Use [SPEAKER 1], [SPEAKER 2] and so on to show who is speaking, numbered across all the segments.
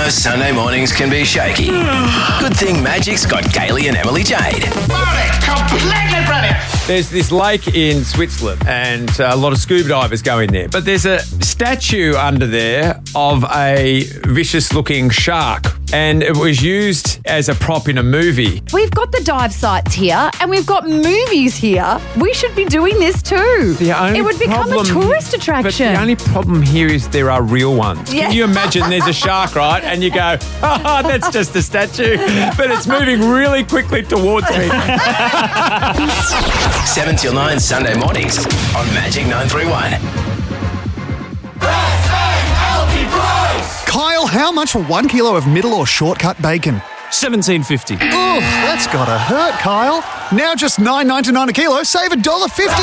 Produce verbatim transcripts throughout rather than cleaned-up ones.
[SPEAKER 1] know Sunday mornings can be shaky. Good thing Magic's got Gailey and Emily Jade.
[SPEAKER 2] Completely brilliant.
[SPEAKER 3] There's this lake in Switzerland and a lot of scuba divers go in there. But there's a statue under there of a vicious-looking shark. And it was used as a prop in a movie.
[SPEAKER 4] We've got the dive sites here and we've got movies here. We should be doing this too.
[SPEAKER 3] The only
[SPEAKER 4] it would become
[SPEAKER 3] problem,
[SPEAKER 4] a tourist attraction.
[SPEAKER 3] But the only problem here is there are real ones.
[SPEAKER 4] Yeah.
[SPEAKER 3] Can you imagine there's a shark, right? And you go, oh, that's just a statue. But it's moving really quickly towards me.
[SPEAKER 1] seven till nine Sunday mornings on Magic nine three one.
[SPEAKER 5] Kyle, how much for one kilo of middle or shortcut bacon?
[SPEAKER 6] seventeen fifty.
[SPEAKER 5] Oof, that's gotta hurt, Kyle. Now just nine ninety-nine a kilo, save one dollar fifty.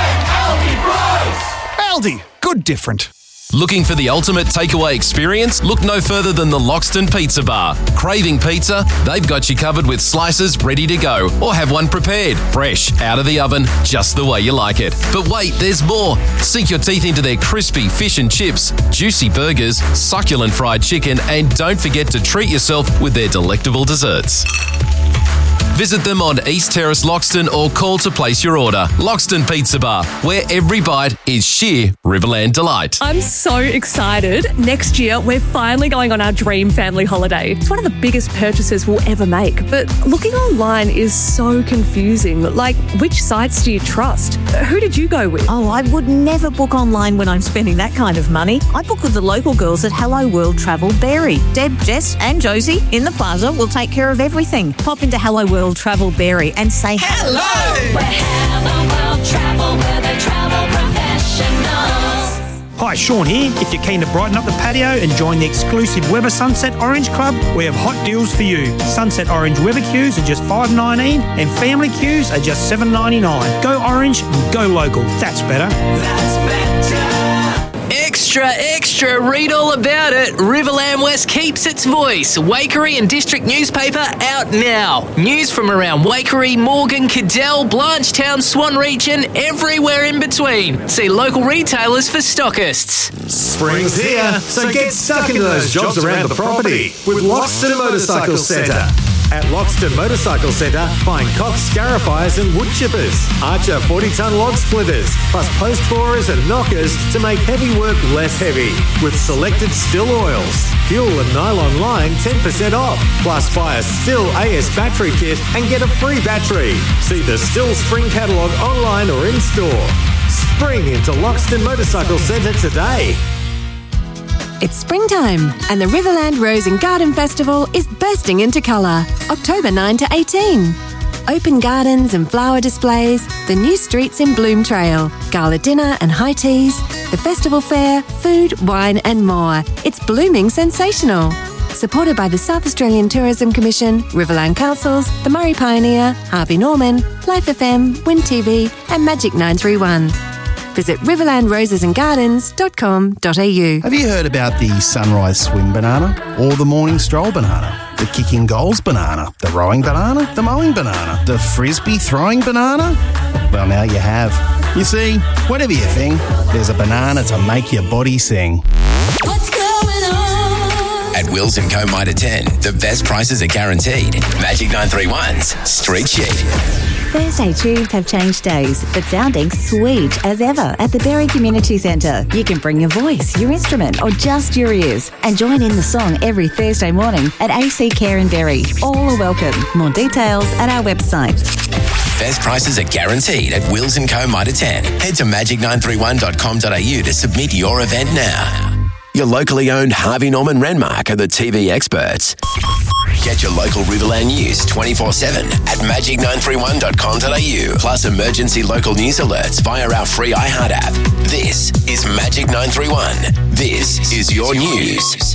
[SPEAKER 5] Aldi, good different.
[SPEAKER 7] Looking for the ultimate takeaway experience? Look no further than the Loxton Pizza Bar. Craving pizza? They've got you covered with slices ready to go, or have one prepared, fresh, out of the oven, just the way you like it. But wait, there's more. Sink your teeth into their crispy fish and chips, juicy burgers, succulent fried chicken, and don't forget to treat yourself with their delectable desserts. Visit them on East Terrace Loxton or call to place your order. Loxton Pizza Bar, where every bite is sheer Riverland delight.
[SPEAKER 8] I'm so excited. Next year, we're finally going on our dream family holiday. It's one of the biggest purchases we'll ever make, but looking online is so confusing. Like, which sites do you trust? Who did you go with?
[SPEAKER 9] Oh, I would never book online when I'm spending that kind of money. I book with the local girls at Hello World Travel Berry. Deb, Jess and Josie in the plaza will take care of everything. Pop into Hello World Travel Berry and say hello.
[SPEAKER 10] We're Hello World Travel, we're the travel professionals.
[SPEAKER 11] Hi, Sean here. If you're keen to brighten up the patio and join the exclusive Weber Sunset Orange Club, we have hot deals for you. Sunset Orange Weber queues are just five dollars nineteen and family queues are just seven dollars ninety-nine. Go orange and go local. That's better.
[SPEAKER 10] That's better.
[SPEAKER 12] Extra, extra, read all about it. Riverland West keeps its voice. Waikerie and District newspaper out now. News from around Waikerie, Morgan, Cadell, Blanchetown, Swan Region, everywhere in between. See local retailers for stockists.
[SPEAKER 13] Spring's here, so get stuck into those jobs around the property with Loxton Motorcycle Centre. At Loxton Motorcycle Centre, find Cox scarifiers and wood chippers, Archer forty-tonne log splitters, plus post borers and knockers to make heavy work less heavy. With selected Still oils, fuel and nylon line ten percent off. Plus buy a Still A S battery kit and get a free battery. See the Still Spring catalogue online or in store. Spring into Loxton Motorcycle Centre today.
[SPEAKER 14] It's springtime and the Riverland Rose and Garden Festival is bursting into colour. October ninth to eighteenth. Open gardens and flower displays, the new streets in Bloom Trail, gala dinner and high teas, the festival fair, food, wine and more. It's blooming sensational. Supported by the South Australian Tourism Commission, Riverland Councils, the Murray Pioneer, Harvey Norman, Life F M, Win T V and Magic nine three one. Visit riverland roses and gardens dot com dot a u.
[SPEAKER 5] Have you heard about the sunrise swim banana or the morning stroll banana? The kicking goals banana, the rowing banana, the mowing banana, the frisbee throwing banana? Well, now you have. You see, whatever you think, there's a banana to make your body sing.
[SPEAKER 10] What's going on?
[SPEAKER 1] At Wills and Co Mitre ten, the best prices are guaranteed. Magic nine three one's Street Sheet.
[SPEAKER 9] Thursday tunes have changed days, but sounding sweet as ever at the Berry Community Centre. You can bring your voice, your instrument, or just your ears and join in the song every Thursday morning at A C Care in Berry. All are welcome. More details at our website.
[SPEAKER 1] Best prices are guaranteed at Wills and Co Mitre ten. Head to magic nine three one dot com dot a u to submit your event now. Your locally owned Harvey Norman Renmark are the T V experts. Get your local Riverland news twenty-four seven at magic nine three one dot com dot a u. Plus emergency local news alerts via our free iHeart app. This is Magic nine three one. This is your news.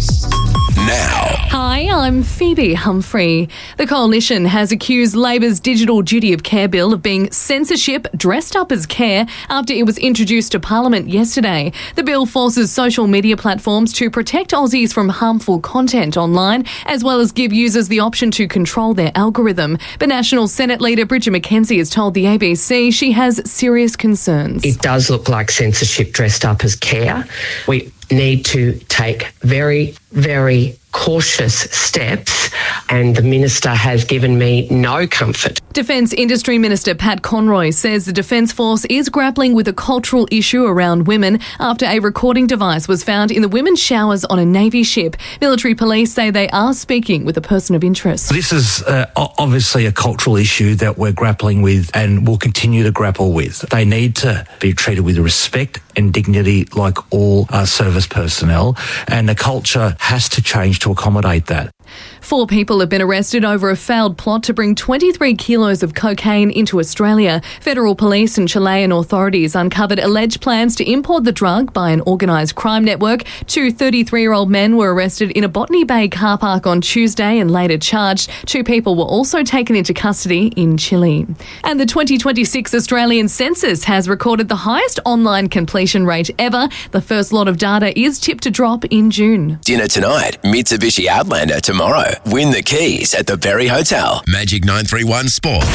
[SPEAKER 1] Now.
[SPEAKER 8] Hi, I'm Phoebe Humphrey. The Coalition has accused Labor's Digital Duty of Care Bill of being censorship dressed up as care after it was introduced to Parliament yesterday. The bill forces social media platforms to protect Aussies from harmful content online, as well as give users the option to control their algorithm. But National Senate Leader Bridget McKenzie has told the A B C she has serious concerns.
[SPEAKER 15] It does look like censorship dressed up as care. We need to take very, very
[SPEAKER 6] cautious steps, and the Minister has given me no comfort.
[SPEAKER 8] Defence Industry Minister Pat Conroy says the Defence Force is grappling with a cultural issue around women after a recording device was found in the women's showers on a Navy ship. Military police say they are speaking with a person of interest.
[SPEAKER 15] This is uh, obviously a cultural issue that we're grappling with and will continue to grapple with. They need to be treated with respect and dignity like all uh, service personnel, and the culture has to change to accommodate that.
[SPEAKER 8] Four people have been arrested over a failed plot to bring twenty-three kilos of cocaine into Australia. Federal police and Chilean authorities uncovered alleged plans to import the drug by an organised crime network. Two thirty-three-year-old men were arrested in a Botany Bay car park on Tuesday and later charged. Two people were also taken into custody in Chile. And the twenty twenty-six Australian census has recorded the highest online completion rate ever. The first lot of data is tipped to drop in June.
[SPEAKER 1] Dinner tonight, Mitsubishi Outlander tomorrow. Win the keys at the Berry Hotel. Magic nine three one Sport.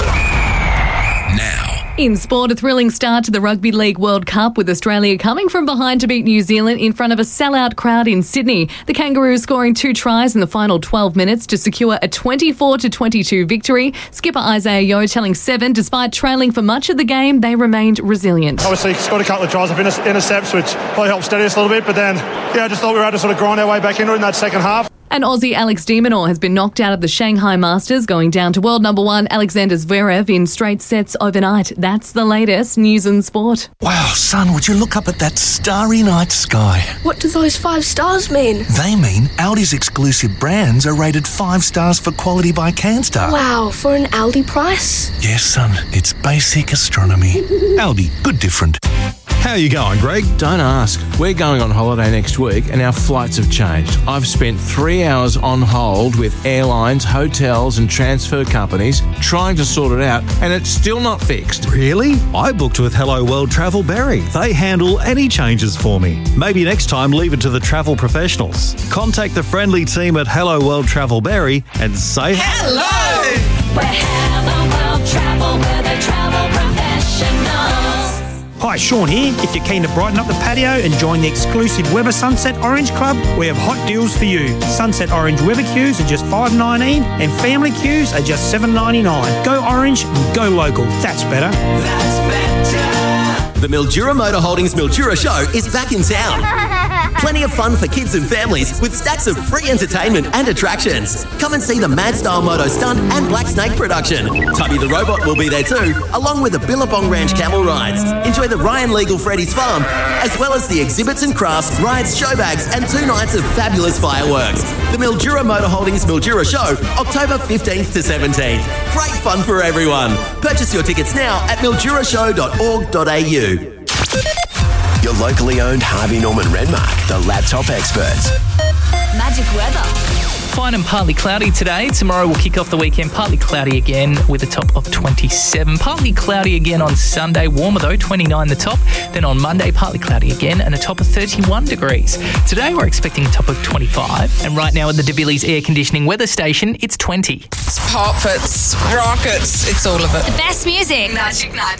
[SPEAKER 1] Now.
[SPEAKER 8] In sport, a thrilling start to the Rugby League World Cup with Australia coming from behind to beat New Zealand in front of a sellout crowd in Sydney. The Kangaroos scoring two tries in the final twelve minutes to secure a twenty-four to twenty-two victory. Skipper Isaiah Yeo telling Seven, despite trailing for much of the game, they remained resilient.
[SPEAKER 16] Obviously, scored a couple of tries of inter- intercepts, which probably helped steady us a little bit, but then, yeah, I just thought we were able to sort of grind our way back into it in that second half.
[SPEAKER 8] And Aussie Alex de Minaur has been knocked out of the Shanghai Masters, going down to world number one Alexander Zverev in straight sets overnight. That's the latest news and sport.
[SPEAKER 17] Wow, son, would you look up at that starry night sky?
[SPEAKER 18] What do those five stars mean?
[SPEAKER 17] They mean Aldi's exclusive brands are rated five stars for quality by CanStar.
[SPEAKER 18] Wow, for an Aldi price?
[SPEAKER 17] Yes, son, it's basic astronomy. Aldi, good different.
[SPEAKER 19] How are you going, Greg? Don't ask. We're going on holiday next week and our flights have changed. I've spent three hours on hold with airlines, hotels and transfer companies trying to sort it out, and it's still not fixed.
[SPEAKER 13] Really? I booked with Hello World Travel Berry. They handle any changes for me. Maybe next time leave it to the travel professionals. Contact the friendly team at Hello World Travel Berry and say
[SPEAKER 10] hello. We're Hello World Travel, we're the travel professionals.
[SPEAKER 11] Hi, Sean here. If you're keen to brighten up the patio and join the exclusive Weber Sunset Orange Club, we have hot deals for you. Sunset Orange Weber queues are just five dollars nineteen and family queues are just seven dollars ninety-nine. Go orange and go local. That's better.
[SPEAKER 20] That's better. The Mildura Motor Holdings Mildura Show is back in town. Plenty of fun for kids and families with stacks of free entertainment and attractions. Come and see the Mad Style Moto Stunt and Black Snake production. Tubby the Robot will be there too, along with the Billabong Ranch camel rides. Enjoy the Ryan Legal Freddy's Farm, as well as the exhibits and crafts, rides, show bags, and two nights of fabulous fireworks. The Mildura Motor Holdings Mildura Show, October fifteenth to seventeenth. Great fun for everyone. Purchase your tickets now at mildura show dot org dot a u.
[SPEAKER 1] Your locally owned Harvey Norman Renmark, the laptop experts.
[SPEAKER 4] Magic weather.
[SPEAKER 12] Fine and partly cloudy today. Tomorrow we'll kick off the weekend partly cloudy again with a top of twenty-seven. Partly cloudy again on Sunday. Warmer though, twenty-nine the top. Then on Monday, partly cloudy again and a top of thirty-one degrees. Today we're expecting a top of twenty-five. And right now at the De Villiers Air Conditioning Weather Station, it's twenty.
[SPEAKER 21] It's pop, it's rock, it's, it's all of it.
[SPEAKER 22] The best music.
[SPEAKER 21] Magic nine